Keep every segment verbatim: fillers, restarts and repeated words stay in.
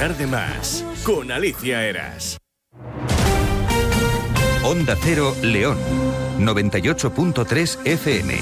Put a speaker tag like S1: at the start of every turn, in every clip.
S1: tarde más, con Alicia Eras.
S2: Onda Cero León, noventa y ocho punto tres F M.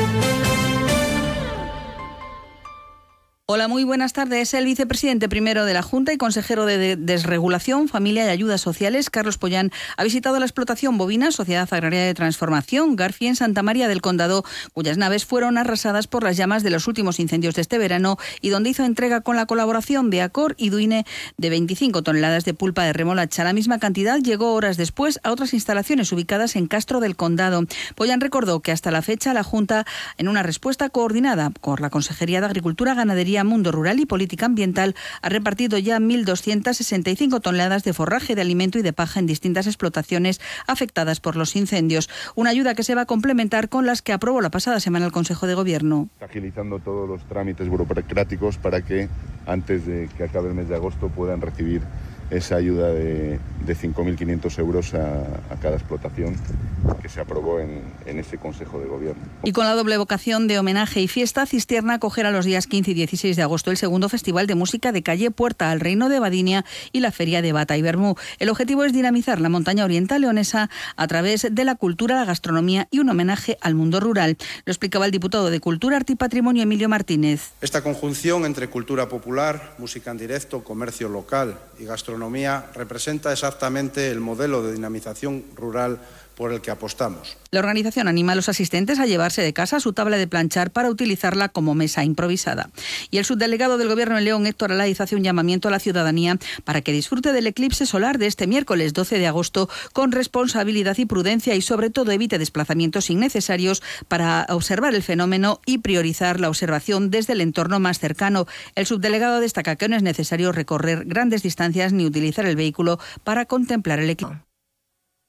S3: Hola, muy buenas tardes. El vicepresidente primero de la Junta y consejero de Desregulación, Familia y Ayudas Sociales, Carlos Pollán, ha visitado la explotación bovina Sociedad Agraria de Transformación, Garfi, en Santa María del Condado, cuyas naves fueron arrasadas por las llamas de los últimos incendios de este verano y donde hizo entrega con la colaboración de Acor y Duine de veinticinco toneladas de pulpa de remolacha. La misma cantidad llegó horas después a otras instalaciones ubicadas en Castro del Condado. Pollán recordó que hasta la fecha la Junta, en una respuesta coordinada por la Consejería de Agricultura, Ganadería, Mundo Rural y Política Ambiental, ha repartido ya mil doscientas sesenta y cinco toneladas de forraje, de alimento y de paja en distintas explotaciones afectadas por los incendios. Una ayuda que se va a complementar con las que aprobó la pasada semana el Consejo de Gobierno.
S4: Agilizando todos los trámites burocráticos para que antes de que acabe el mes de agosto puedan recibir esa ayuda de, de cinco mil quinientos euros a, a cada explotación que se aprobó en, en ese Consejo de Gobierno.
S3: Y con la doble vocación de homenaje y fiesta, Cistierna acogerá los días quince y dieciséis de agosto el segundo Festival de Música de Calle Puerta al Reino de Badinia y la Feria de Bata y Bermú. El objetivo es dinamizar la montaña oriental leonesa a través de la cultura, la gastronomía y un homenaje al mundo rural. Lo explicaba el diputado de Cultura, Arte y Patrimonio, Emilio Martínez.
S5: Esta conjunción entre cultura popular, música en directo, comercio local y gastronomía representa exactamente el modelo de dinamización rural por el que apostamos.
S3: La organización anima a los asistentes a llevarse de casa su tabla de planchar para utilizarla como mesa improvisada. Y el subdelegado del Gobierno en León, Héctor Alaiz, hace un llamamiento a la ciudadanía para que disfrute del eclipse solar de este miércoles doce de agosto con responsabilidad y prudencia y sobre todo evite desplazamientos innecesarios para observar el fenómeno y priorizar la observación desde el entorno más cercano. El subdelegado destaca que no es necesario recorrer grandes distancias ni utilizar el vehículo para contemplar el eclipse.